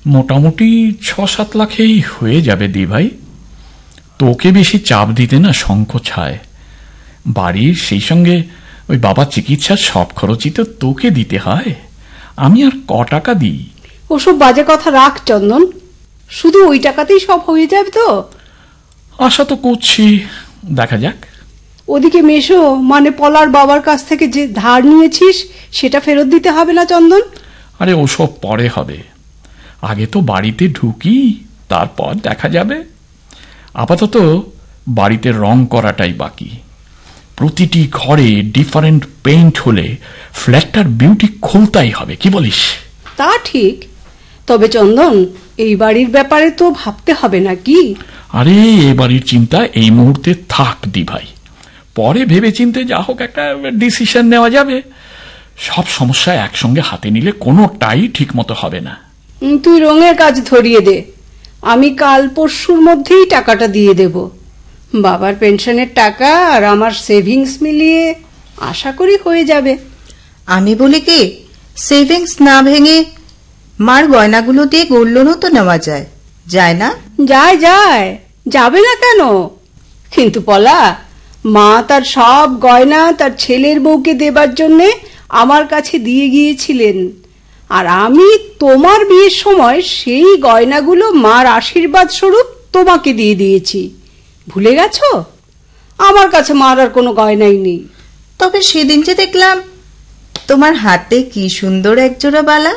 মোটামুটি ৬-৭ লাখেই হয়ে যাবে দি ভাই। তোকে বেশি চাপ দিতে না সংকোচায়। বাড়ির সেই সঙ্গে ওই বাবার চিকিৎসার সব খরচই তো তোকে দিতে হয়। আমি আর ক টাকা দিই? ওসব বাজে কথা রাখ চন্দন, শুধু ওই টাকাতেই সব হয়ে যাবে তো? আশা তো করছি, দেখা যাক। ওদিকে মেশো মানে পলার বাবার কাছ থেকে যে ধার নিয়েছিস সেটা ফেরত দিতে হবে না চন্দন? আরে ওসব পরে হবে, আগে তো বাড়িতে ঢুকি, তারপর দেখা যাবে। আপাতত বাড়িতে রং করাটাই বাকি। প্রতিটি ঘরে ডিফারেন্ট পেইন্ট হলে ফ্ল্যাটটার বিউটি খুলতাই হবে, কি বলিস? তা ঠিক, তবে চন্দন এই বাড়ির ব্যাপারে তো ভাবতে হবে নাকি? আরে এ বাড়ির চিন্তা এই মুহূর্তে থাক দি ভাই, পরে ভেবে চিন্তে যা হোক একটা ডিসিশন নেওয়া যাবে। সব সমস্যা একসঙ্গে হাতে নিলে কোনোটাই ঠিক মতো হবে না। তুই রঙের কাজ ধরিয়ে দে, আমি কাল পরশুর মধ্যেই টাকাটা দিয়ে দেব। বাবার পেনশনের টাকা আর আমার সেভিংস মিলিয়ে আশা করি হয়ে যাবে। আমি বলি কি, সেভিংস না ভেঙে মার গয়নাগুলো দিয়ে গোল্ড লোনও তো নেওয়া যায়, যায় না? যায় যায়, যাবে না কেন? কিন্তু পলা, মা তার সব গয়না তার ছেলের বউকে দেবার জন্যে আমার কাছে দিয়ে গিয়েছিলেন, আর আমি তোমার বিয়ের সময় সেই গয়নাগুলো মার আশীর্বাদ স্বরূপ তোমাকে দিয়ে দিয়েছি। ভুলে গেছো? আমার কাছে মার আর কোনো গয়নাই নেই। তবে সেদিন যে দেখলাম তোমার হাতে কি সুন্দর একজোড়া বালা।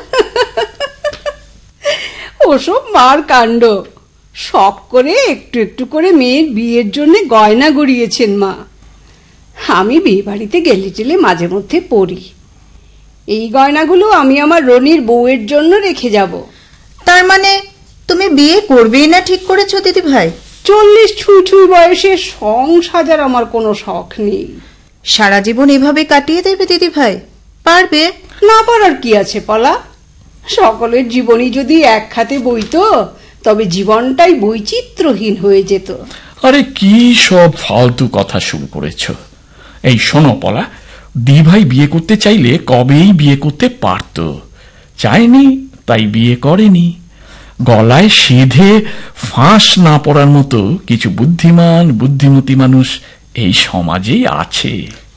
ওসব মার কাণ্ড। শখ করে একটু একটু করে মেয়ের বিয়ের জন্য গয়না গড়িয়েছেন মা। আমি বিয়ে বাড়িতে গেলে টেলে মাঝে মধ্যে পরি। এই গয়নাগুলো আমি আমার রনির বউয়ের জন্য রেখে যাব। তার মানে তুমি বিয়ে করবেই না ঠিক করেছো দিদি ভাই? 40 ছুঁই ছুঁই বয়সে সং সাজার আমার কোনো শখ নেই। সারা জীবন এভাবে কাটিয়ে দেবে দিদি ভাই? পারবে? না পারার কি আছে পলা? সকলের জীবনই যদি এক খাতে বইতো তবে জীবনটাই বৈচিত্র্যহীন হয়ে যেত। আরে কি সব ফালতু কথা শুরু করেছ? এই শোনো পলা, দি ভাই বিয়ে করতে চাইলে কবেই বিয়ে করতে পারত, চায়নি তাই বিয়ে করেনি। গলায় সিধে ফাঁস না পড়ার মতো কিছু বুদ্ধিমান বুদ্ধিমতী মানুষ এই সমাজেই আছে।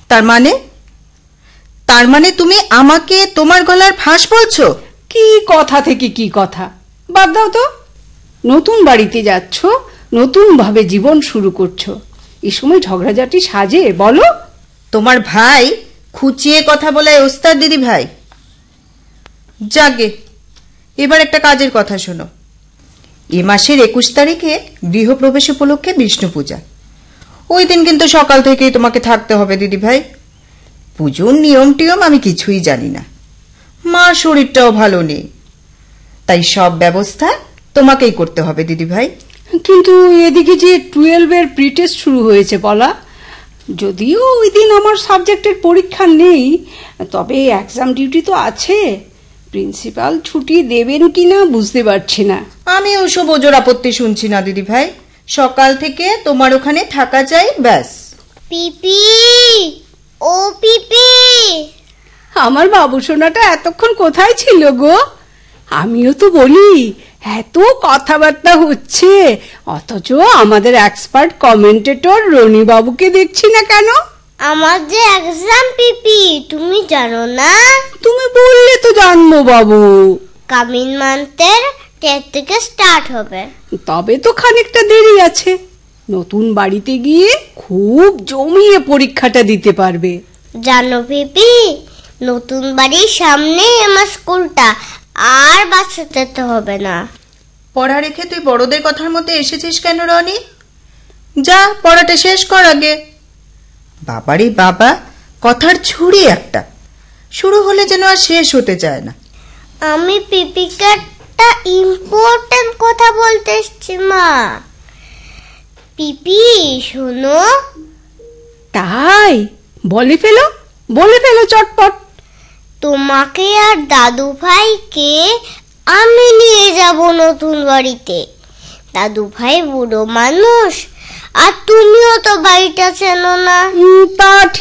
তার মানে তুমি আমাকে তোমার গলার ফাঁস বলছো? কি কথা থেকে কি কথা, বাদ দাও তো। নতুন বাড়িতে যাচ্ছ, নতুন ভাবে জীবন শুরু করছো, এই সময় ঝগড়াঝাটি সাজে বলো? তোমার ভাই খুঁচিয়ে কথা বলায় ওস্তাদ দিদি ভাই। যাগে, এবার একটা কাজের কথা শোনো। এ মাসের 21 তারিখে গৃহপ্রবেশ উপলক্ষে বিষ্ণু পূজা। ওই দিন কিন্তু সকাল থেকেই তোমাকে থাকতে হবে দিদি ভাই। পুজোর নিয়ম টিয়ম আমি কিছুই জানি না, মার শরীরটাও ভালো নেই, তাই সব ব্যবস্থা তোমাকেই করতে হবে দিদি ভাই। কিন্তু এদিকে যে 12-এর প্রিটেস্ট শুরু হয়েছে বলা, যদিও ওই দিন আমার সাবজেক্টের পরীক্ষা নেই, তবে এক্সাম ডিউটি তো আছে। প্রিন্সিপাল ছুটি দেবেন কিনা বুঝতে পারছি না। আমি ওসব ওজোর আপত্তি শুনছি না দিদি ভাই, সকাল থেকে তোমার ওখানে থাকা চাই ব্যাস। পিপি, ও পিপি, আমার বাবু সোনাটা এতক্ষণ কোথায় ছিল গো? আমিও তো বলি এত কথাবার্তা হচ্ছে, অথচ আমাদের এক্সপার্ট কমেন্টেটর রনি বাবুকে দেখছি না কেন? আমার যে এক্সাম পিপি, তুমি জানো না? তুমি বললে তো জানবো বাবু। কামিং মান্থের 10 থেকে স্টার্ট হবে। তবে তো খানিকটা দেরি আছে। নতুন বাড়িতে গিয়ে খুব জমিয়ে পরীক্ষাটা দিতে পারবে। জানো পিপি, নতুন বাড়ির সামনেই আমার স্কুলটা, আর বাসে যেতে হবে না। পড়া রেখে তুই বড়দের কথার মধ্যে এসেছিস কেন রনি? যা পড়াটা শেষ কর আগে। বাবারই বাবা, কথার ছুরি একটা, শুরু হলে যেন আর শেষ হতে চায় না। আমি পিপিকে একটা ইম্পর্টেন্ট কথা বলতে এসেছি মা। পিপি শোনো। তাই? বলে ফেলো চটপট। তোমাকে আর দাদু ভাইকে আমি নিয়ে যাব নতুন বাড়িতে। দাদু ভাই বুড়ো মানুষ, আর তুমিও তো বাড়িটা চেনো না। তা